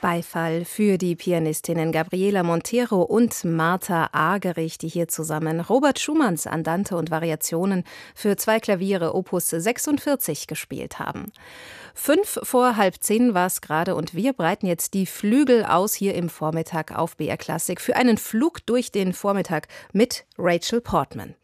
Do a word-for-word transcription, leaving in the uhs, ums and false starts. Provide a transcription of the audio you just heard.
Beifall für die Pianistinnen Gabriela Montero und Martha Argerich, die hier zusammen Robert Schumanns Andante und Variationen für zwei Klaviere Opus sechsundvierzig gespielt haben. Fünf vor halb zehn war es gerade und wir breiten jetzt die Flügel aus hier im Vormittag auf B R Klassik für einen Flug durch den Vormittag mit Rachel Portman.